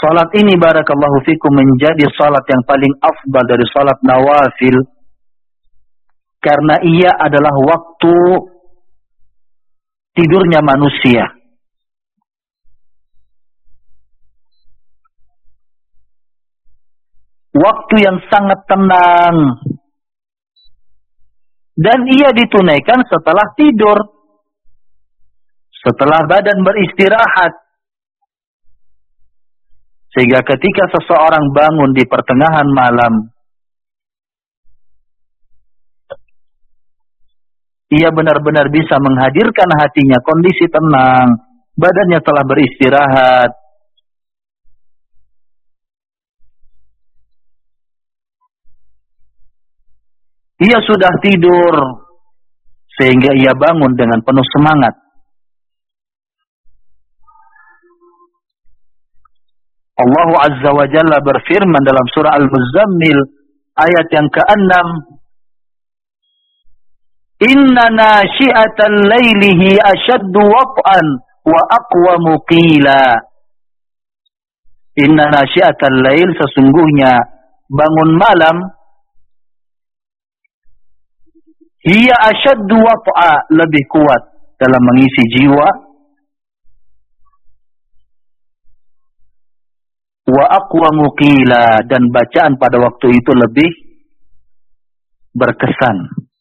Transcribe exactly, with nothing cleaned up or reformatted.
salat ini barakallahu fikum menjadi salat yang paling afdal dari salat nawafil karena ia adalah waktu tidurnya manusia. Waktu yang sangat tenang. Dan ia ditunaikan setelah tidur. Setelah badan beristirahat. Sehingga ketika seseorang bangun di pertengahan malam, ia benar-benar bisa menghadirkan hatinya kondisi tenang. Badannya telah beristirahat. Ia sudah tidur. Sehingga ia bangun dengan penuh semangat. Allah Azza wa Jalla berfirman dalam surah Al-Muzammil ayat yang keenam, Inna nashi'atal laylihi ashaddu wat'an wa aqwamu qila. Inna nashi'atal layl, sesungguhnya bangun malam, hiya ashaddu wat'a, lebih kuat dalam mengisi jiwa, wa aqwamu qila, dan bacaan pada waktu itu lebih berkesan.